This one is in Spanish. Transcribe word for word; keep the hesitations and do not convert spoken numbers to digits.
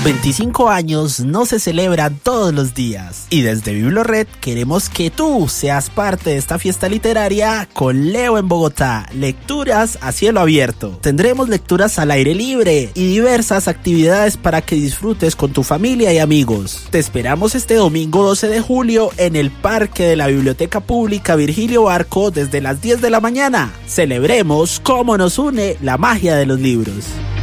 veinticinco años no se celebran todos los días y desde Biblored queremos que tú seas parte de esta fiesta literaria con Leo en Bogotá, lecturas a cielo abierto. Tendremos lecturas al aire libre y diversas actividades para que disfrutes con tu familia y amigos. Te esperamos este domingo doce de julio en el Parque de la Biblioteca Pública Virgilio Barco desde las diez de la mañana. Celebremos cómo nos une la magia de los libros.